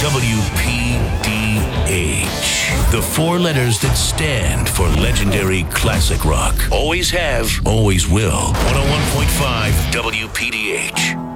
WPDH. The four letters that stand for legendary classic rock. Always have, always will. 101.5 WPDH.